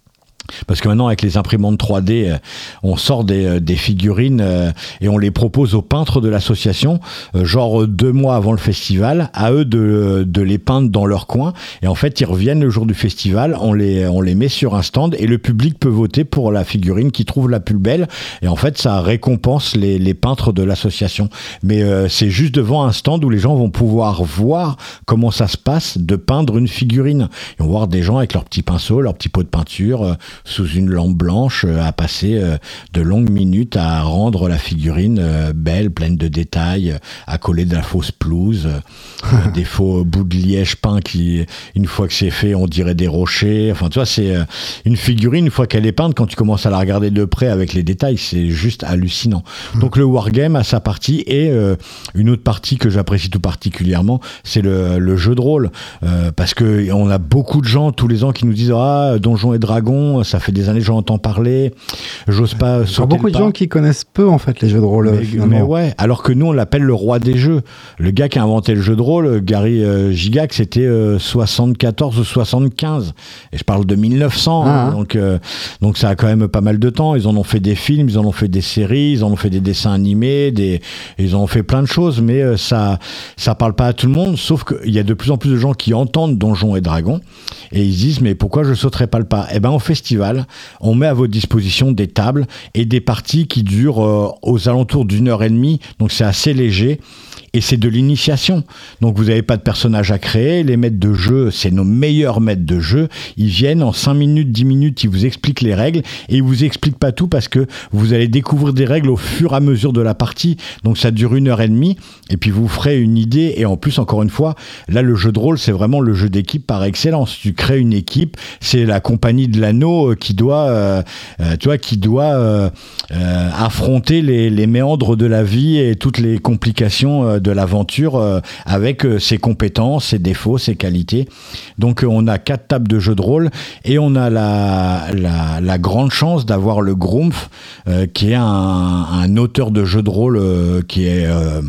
Parce que maintenant, avec les imprimantes trois D, euh, on sort des, euh, des figurines euh, et on les propose aux peintres de l'association, euh, genre deux mois avant le festival, à eux de, de les peindre dans leur coin. Et en fait, ils reviennent le jour du festival, on les, on les met sur un stand et le public peut voter pour la figurine qui trouve la plus belle. Et en fait, ça récompense les, les peintres de l'association. Mais euh, c'est juste devant un stand où les gens vont pouvoir voir comment ça se passe de peindre une figurine. Ils vont voir des gens avec leurs petits pinceaux, leurs petits pots de peinture, euh, sous une lampe blanche, euh, à passer euh, de longues minutes à rendre la figurine euh, belle, pleine de détails, euh, à coller de la fausse pelouse, euh, des faux bouts de liège peints qui, une fois que c'est fait, on dirait des rochers. Enfin, tu vois, c'est euh, une figurine, une fois qu'elle est peinte, quand tu commences à la regarder de près avec les détails, c'est juste hallucinant. Donc le wargame a sa partie et euh, une autre partie que j'apprécie tout particulièrement, c'est le, le jeu de rôle. Euh, parce que on a beaucoup de gens tous les ans qui nous disent « Ah, Donjons et Dragons, ça fait des années que j'en entends parler, j'ose pas sauter Il y a beaucoup le de pas. gens qui connaissent peu en fait les jeux de rôle. Mais, finalement. mais ouais, alors que nous on l'appelle le roi des jeux. Le gars qui a inventé le jeu de rôle, Gary euh, Gygax, c'était euh, soixante-quatorze ou soixante-quinze. Et je parle de mille neuf cents, Ah, hein, donc, euh, donc ça a quand même pas mal de temps. Ils en ont fait des films, ils en ont fait des séries, ils en ont fait des dessins animés, des, ils en ont fait plein de choses, mais euh, ça ça parle pas à tout le monde, sauf qu'il y a de plus en plus de gens qui entendent Donjons et Dragons et ils se disent mais pourquoi je sauterais pas le pas? Eh ben au festival, on met à votre disposition des tables et des parties qui durent euh, aux alentours d'une heure et demie, donc c'est assez léger. Et c'est de l'initiation. Donc vous n'avez pas de personnage à créer. Les maîtres de jeu, c'est nos meilleurs maîtres de jeu. Ils viennent en cinq minutes, dix minutes, ils vous expliquent les règles. Et ils vous expliquent pas tout parce que vous allez découvrir des règles au fur et à mesure de la partie. Donc ça dure une heure et demie. Et puis vous ferez une idée. Et en plus, encore une fois, là, le jeu de rôle, c'est vraiment le jeu d'équipe par excellence. Tu crées une équipe. C'est la compagnie de l'anneau qui doit, euh, euh, tu vois, qui doit euh, euh, affronter les, les méandres de la vie et toutes les complications euh, de l'aventure euh, avec euh, ses compétences, ses défauts, ses qualités. Donc euh, on a quatre tables de jeu de rôle et on a la, la, la grande chance d'avoir le Grumpf euh, qui est un, un auteur de jeu de rôle euh, qui est euh,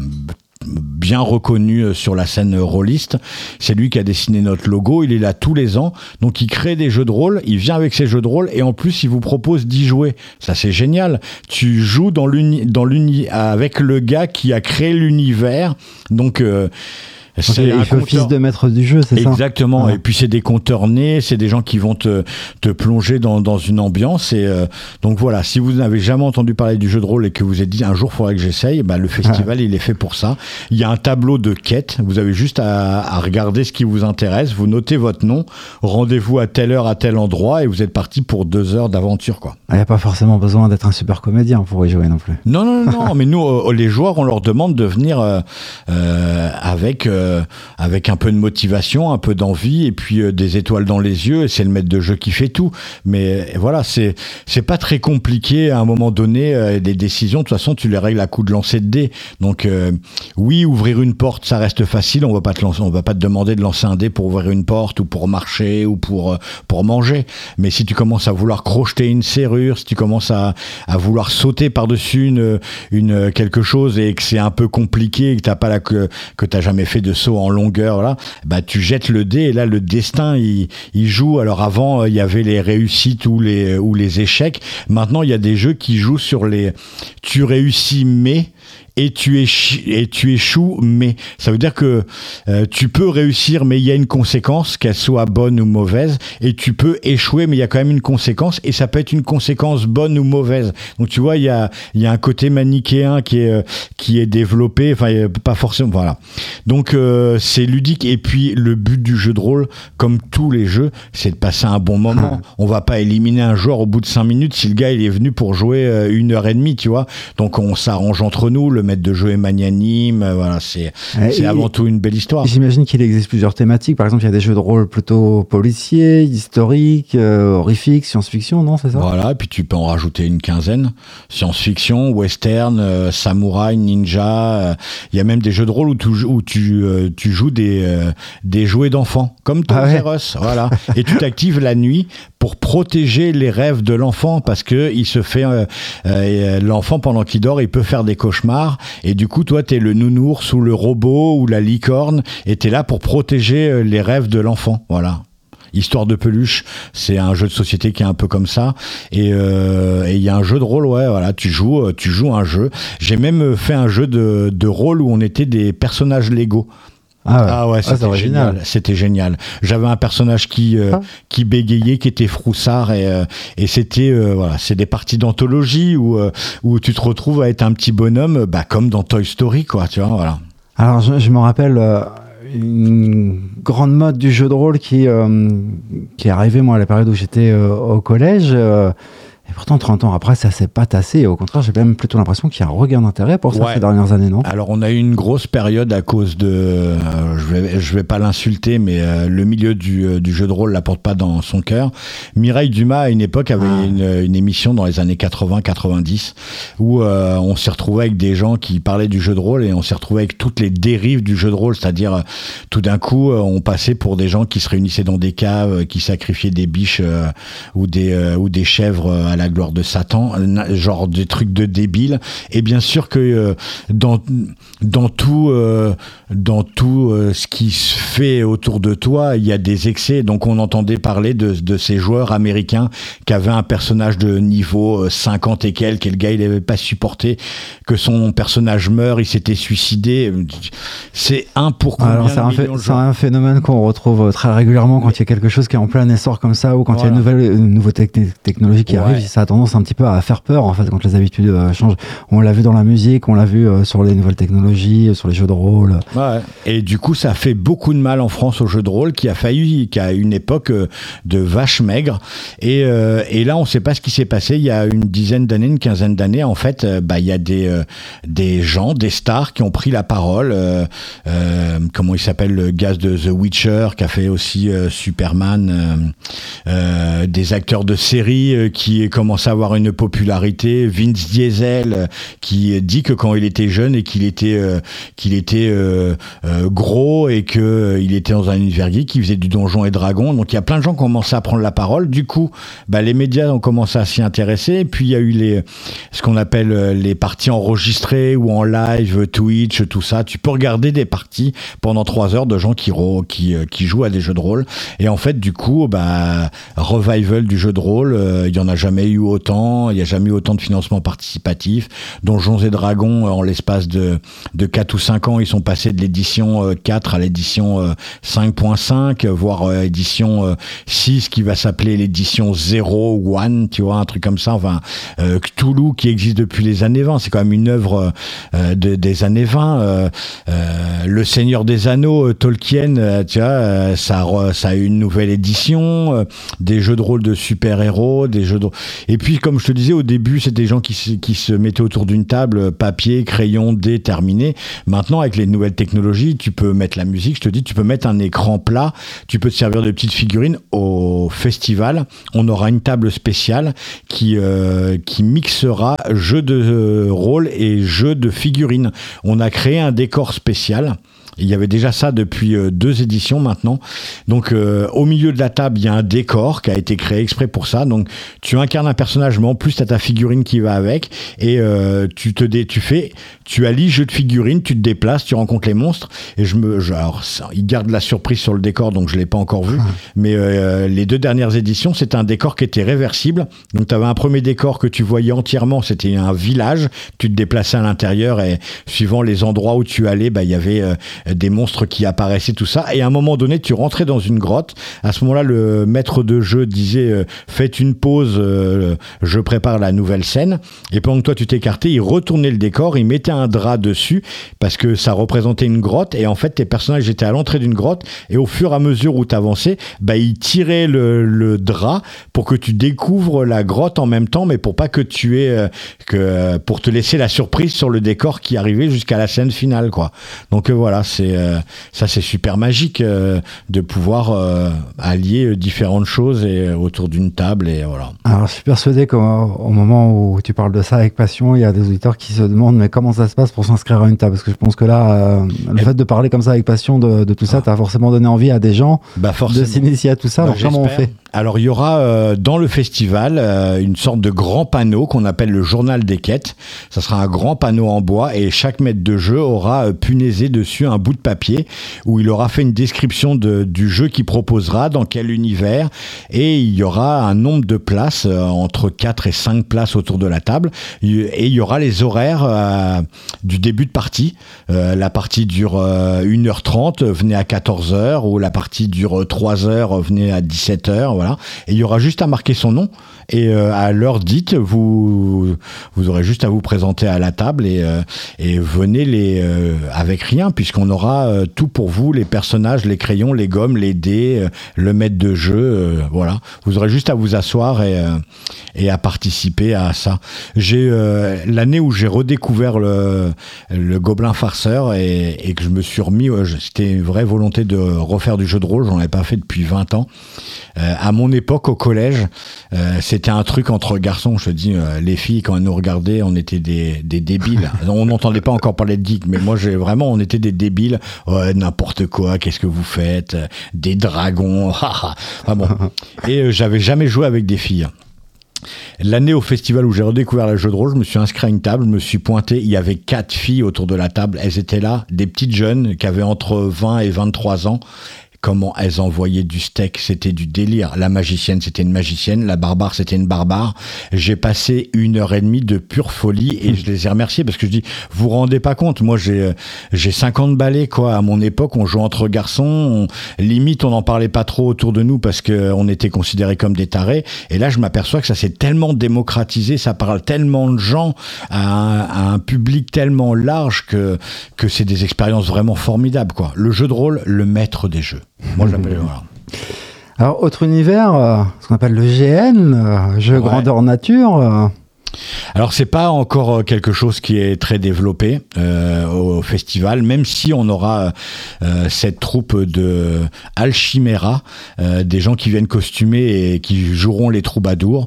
bien reconnu sur la scène rôliste. C'est lui qui a dessiné notre logo, il est là tous les ans, donc il crée des jeux de rôle, il vient avec ses jeux de rôle et en plus il vous propose d'y jouer. Ça c'est génial. Tu joues dans l'uni, dans l'uni, avec le gars qui a créé l'univers, donc euh, c'est il fait office de maître du jeu, c'est Exactement. ça? Exactement. Ouais. Et puis c'est des compteurs nés, c'est des gens qui vont te, te plonger dans, dans une ambiance. Et euh, donc voilà, si vous n'avez jamais entendu parler du jeu de rôle et que vous êtes dit un jour il faudrait que j'essaye, bah, le festival ouais. il est fait pour ça. Il y a un tableau de quêtes. Vous avez juste à, à regarder ce qui vous intéresse. Vous notez votre nom, rendez-vous à telle heure à tel endroit et vous êtes parti pour deux heures d'aventure, quoi. Il n'y a pas forcément besoin d'être un super comédien pour y jouer non plus. Non, non, non. non mais nous, euh, les joueurs, on leur demande de venir euh, euh, avec. Euh, avec un peu de motivation, un peu d'envie et puis euh, des étoiles dans les yeux, et c'est le maître de jeu qui fait tout. Mais euh, voilà, c'est c'est pas très compliqué à un moment donné, euh, des décisions, de toute façon tu les règles à coup de lancer de dés. Donc euh, oui, ouvrir une porte, ça reste facile, on va pas te lancer, on va pas te demander de lancer un dé pour ouvrir une porte ou pour marcher ou pour euh, pour manger. Mais si tu commences à vouloir crocheter une serrure, si tu commences à à vouloir sauter par-dessus une une quelque chose et que c'est un peu compliqué et que t'as pas la que que t'as jamais fait de saut en longueur, là, bah tu jettes le dé et là le destin il, il joue. Alors avant il y avait les réussites ou les ou les échecs. Maintenant il y a des jeux qui jouent sur les tu réussis mais et tu échoues, et tu échoues, mais ça veut dire que euh, tu peux réussir, mais il y a une conséquence, qu'elle soit bonne ou mauvaise, et tu peux échouer, mais il y a quand même une conséquence, et ça peut être une conséquence bonne ou mauvaise. Donc tu vois, il y a, il y a un côté manichéen qui est, euh, qui est développé, enfin pas forcément, voilà. Donc euh, c'est ludique, et puis le but du jeu de rôle, comme tous les jeux, c'est de passer un bon moment. On va pas éliminer un joueur au bout de cinq minutes si le gars il est venu pour jouer euh, une heure et demie, tu vois. Donc on s'arrange entre nous, le maître de jeu est magnanime, voilà, c'est, c'est avant tout une belle histoire. J'imagine qu'il existe plusieurs thématiques. Par exemple, il y a des jeux de rôle plutôt policiers, historiques, euh, horrifiques, science-fiction, non, c'est ça? Voilà, et puis tu peux en rajouter une quinzaine. Science-fiction, western, euh, samouraï, ninja. Il euh, y a même des jeux de rôle où tu, où tu, euh, tu joues des, euh, des jouets d'enfants, comme Toys R Us, voilà. Et tu t'actives la nuit pour protéger les rêves de l'enfant, parce que il se fait euh, euh, l'enfant pendant qu'il dort, il peut faire des cauchemars, et du coup toi t'es le nounours ou le robot ou la licorne, et t'es là pour protéger les rêves de l'enfant, voilà. Histoire de peluche, c'est un jeu de société qui est un peu comme ça. Et il euh, y a un jeu de rôle, ouais, voilà, tu joues, tu joues un jeu. J'ai même fait un jeu de, de rôle où on était des personnages Lego. Ah ouais, ah ouais c'était ah, génial. C'était génial. J'avais un personnage qui euh, ah. qui bégayait, qui était froussard et euh, et c'était euh, voilà, c'est des parties d'anthologie où euh, où tu te retrouves à être un petit bonhomme, bah comme dans Toy Story quoi, tu vois, voilà. Alors je, je me rappelle euh, une grande mode du jeu de rôle qui euh, qui est arrivée moi à la période où j'étais euh, au collège. Euh, Et pourtant, trente ans après, ça s'est pas tassé. Au contraire, j'ai même plutôt l'impression qu'il y a un regain d'intérêt pour ça ouais. ces dernières années, non ? Alors, on a eu une grosse période à cause de... Euh, je vais, je vais pas l'insulter, mais euh, le milieu du, euh, du jeu de rôle la porte pas dans son cœur. Mireille Dumas, à une époque, avait ah. une, une émission dans les années quatre-vingts quatre-vingt-dix où euh, on s'est retrouvé avec des gens qui parlaient du jeu de rôle et on s'est retrouvé avec toutes les dérives du jeu de rôle. C'est-à-dire, euh, tout d'un coup, euh, on passait pour des gens qui se réunissaient dans des caves, euh, qui sacrifiaient des biches euh, ou, des, euh, ou des chèvres euh, à la gloire de Satan, genre des trucs de débiles. Et bien sûr que euh, dans dans tout euh, dans tout euh, ce qui se fait autour de toi, il y a des excès. Donc on entendait parler de de ces joueurs américains qui avaient un personnage de niveau cinquante et quelques, et le gars il avait pas supporté que son personnage meure, il s'était suicidé. C'est un pour combien Alors c'est un, fait, c'est un phénomène qu'on retrouve très régulièrement quand il y a quelque chose qui est en plein essor comme ça, ou quand voilà. il y a une nouvelle une nouvelle te- technologie qui ouais. arrive, ça a tendance un petit peu à faire peur en fait quand les habitudes euh, changent. On l'a vu dans la musique, on l'a vu euh, sur les nouvelles technologies, sur les jeux de rôle. Ouais. Et du coup, ça a fait beaucoup de mal en France aux jeux de rôle, qui a failli, qui a une époque euh, de vache maigre. Et, euh, et là, on ne sait pas ce qui s'est passé. Il y a une dizaine d'années, une quinzaine d'années, en fait, euh, bah il y a des euh, des gens, des stars qui ont pris la parole. Euh, euh, comment il s'appelle le gars de The Witcher, qui a fait aussi euh, Superman. Euh, euh, des acteurs de séries euh, qui commencent à avoir une popularité. Vince Diesel euh, qui dit que quand il était jeune et qu'il était euh, qu'il était euh, euh, gros et que euh, il était dans un univers geek, il faisait du Donjon et Dragon. Donc il y a plein de gens qui ont commencé à prendre la parole. Du coup, bah, les médias ont commencé à s'y intéresser. Et puis il y a eu les ce qu'on appelle les parties enregistrées ou en live, Twitch, tout ça. Tu peux regarder des parties pendant trois heures de gens qui ro- qui qui jouent à des jeux de rôle. Et en fait, du coup, bah revival du jeu de rôle, euh, il y en a jamais eu autant. Il y a jamais eu autant de financement participatif. Donjons et Dragons, en l'espace de de quatre ou cinq ans, ils sont passés de l'édition quatre à l'édition cinq point cinq, voire édition six qui va s'appeler l'édition zéro one, tu vois, un truc comme ça. Enfin, euh, Cthulhu qui existe depuis les années vingt, c'est quand même une œuvre euh, de, des années vingt. Euh, euh, Le Seigneur des Anneaux, Tolkien, euh, tu vois, euh, ça, ça a eu une nouvelle édition, euh, des jeux de rôle de super-héros, des jeux de... Et puis, comme je te disais, au début, c'était des gens qui se, qui se mettaient autour d'une table, papier, crayon, dés, terminé. Maintenant, avec les nouvelles technologies, tu peux mettre la musique, je te dis, tu peux mettre un écran plat, tu peux te servir de petites figurines. Au festival, on aura une table spéciale qui, euh, qui mixera jeux de rôle et jeux de figurines. On a créé un décor spécial. Il y avait déjà ça depuis euh, deux éditions maintenant. Donc, euh, au milieu de la table, il y a un décor qui a été créé exprès pour ça. Donc, tu incarnes un personnage, mais en plus, tu as ta figurine qui va avec. Et euh, tu te dé- tu fais, tu allies jeu de figurines, tu te déplaces, tu rencontres les monstres. Et je me, je, alors, ça, ils gardent la surprise sur le décor, donc je l'ai pas encore vu. Mmh. Mais euh, les deux dernières éditions, c'était un décor qui était réversible. Donc, tu avais un premier décor que tu voyais entièrement. C'était un village. Tu te déplaçais à l'intérieur et suivant les endroits où tu allais, bah, il y avait euh, des monstres qui apparaissaient, tout ça. Et à un moment donné, tu rentrais dans une grotte. À ce moment-là, le maître de jeu disait euh, faites une pause, euh, je prépare la nouvelle scène. Et pendant que toi, tu t'écartais, il retournait le décor, il mettait un drap dessus parce que ça représentait une grotte. Et en fait, tes personnages étaient à l'entrée d'une grotte. Et au fur et à mesure où tu avançais, bah, il tirait le, le drap pour que tu découvres la grotte en même temps, mais pour pas que tu aies, euh, que, pour te laisser la surprise sur le décor qui arrivait jusqu'à la scène finale, quoi. Donc euh, voilà, c'est Euh, ça c'est super magique euh, de pouvoir euh, allier différentes choses et, euh, autour d'une table et voilà. Alors je suis persuadé qu'au au moment où tu parles de ça avec passion, il y a des auditeurs qui se demandent mais comment ça se passe pour s'inscrire à une table, parce que je pense que là euh, le et fait de parler comme ça avec passion de, de tout ça, ah. t'as forcément donné envie à des gens bah de s'initier à tout ça. Bah, alors comment on fait? Alors il y aura euh, dans le festival euh, une sorte de grand panneau qu'on appelle le journal des quêtes. Ça sera un grand panneau en bois et chaque maître de jeu aura euh, punaisé dessus un bout de papier où il aura fait une description de, du jeu qu'il proposera, dans quel univers, et il y aura un nombre de places, euh, entre quatre et cinq places autour de la table, et il y aura les horaires euh, du début de partie. Euh, la partie dure euh, une heure trente, venez à quatorze heures, ou la partie dure trois heures, venez à dix-sept heures. Voilà. Et il y aura juste à marquer son nom et euh, à l'heure dite, vous vous aurez juste à vous présenter à la table et euh, et venez les euh, avec rien puisqu'on aura euh, tout pour vous, les personnages, les crayons, les gommes, les dés, euh, le maître de jeu, euh, voilà. Vous aurez juste à vous asseoir et euh, et à participer à ça. J'ai euh, l'année où j'ai redécouvert le le Gobelin Farceur et et que je me suis remis, euh, c'était une vraie volonté de refaire du jeu de rôle, j'en avais pas fait depuis vingt ans. Euh, à mon époque, au collège, euh, c'était un truc entre garçons. Je te dis, euh, les filles, quand elles nous regardaient, on était des, des débiles. On n'entendait pas encore parler de geek, mais moi, j'ai vraiment, on était des débiles. Ouais, n'importe quoi, qu'est-ce que vous faites? Des dragons. Enfin bon. Et euh, j'avais jamais joué avec des filles. L'année au festival où j'ai redécouvert le jeu de rôle, je me suis inscrit à une table, je me suis pointé, il y avait quatre filles autour de la table. Elles étaient là, des petites jeunes qui avaient entre vingt et vingt-trois ans. Comment elles envoyaient du steak, c'était du délire. La magicienne, c'était une magicienne. La barbare, c'était une barbare. J'ai passé une heure et demie de pure folie et je les ai remerciés parce que je dis, vous vous rendez pas compte, moi j'ai j'ai cinquante balais quoi. À mon époque, on jouait entre garçons, on, limite on n'en parlait pas trop autour de nous parce que on était considérés comme des tarés. Et là, je m'aperçois que ça s'est tellement démocratisé, ça parle tellement de gens à un, à un public tellement large que que c'est des expériences vraiment formidables quoi. Le jeu de rôle, le maître des jeux. Moi, je l'appelle voilà. Alors, autre univers, euh, ce qu'on appelle le G N, euh, jeu Ouais. grandeur nature. Euh... Alors c'est pas encore quelque chose qui est très développé euh, au festival, même si on aura euh, cette troupe de Alchimera, euh, des gens qui viennent costumer et qui joueront les troubadours.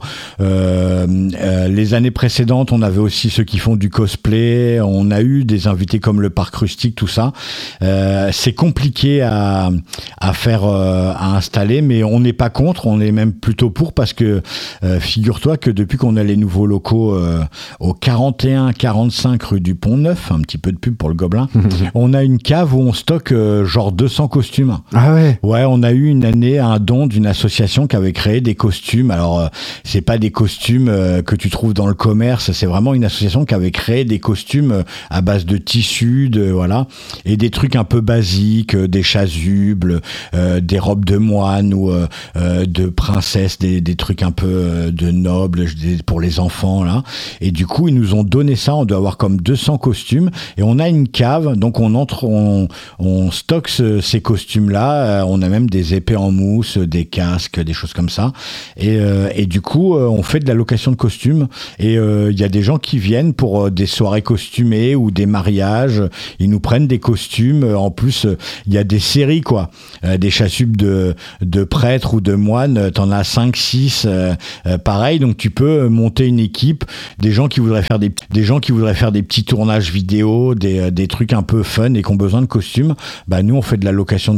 Euh, euh, les années précédentes, on avait aussi ceux qui font du cosplay, on a eu des invités comme le Parc Rustique, tout ça. Euh, c'est compliqué à, à faire, euh, à installer, mais on n'est pas contre, on est même plutôt pour parce que euh, figure-toi que depuis qu'on a les nouveaux locaux Euh, au quarante et un quarante-cinq rue du Pont-Neuf, un petit peu de pub pour le Gobelin, on a une cave où on stocke euh, genre deux cents costumes. Ah ouais. Ouais, on a eu une année un don d'une association qui avait créé des costumes. Alors, euh, c'est pas des costumes euh, que tu trouves dans le commerce, c'est vraiment une association qui avait créé des costumes euh, à base de tissus, de, voilà, et des trucs un peu basiques, euh, des chasubles, euh, des robes de moine ou euh, euh, de princesse, des, des trucs un peu euh, de nobles des, pour les enfants. Là. Et du coup, ils nous ont donné ça. On doit avoir comme deux cents costumes. Et on a une cave. Donc, on entre, on, on stocke ce, ces costumes-là. Euh, on a même des épées en mousse, des casques, des choses comme ça. Et, euh, et du coup, euh, on fait de la location de costumes. Et il euh, y a des gens qui viennent pour euh, des soirées costumées ou des mariages. Ils nous prennent des costumes. En plus, il euh, y a des séries, quoi. Euh, des chasubles de, de prêtres ou de moines. T'en as cinq, six. Euh, euh, pareil. Donc, tu peux monter une équipe, des gens qui voudraient faire des des gens qui voudraient faire des petits tournages vidéo, des des trucs un peu fun et qui ont besoin de costumes. Bah nous on fait de la location de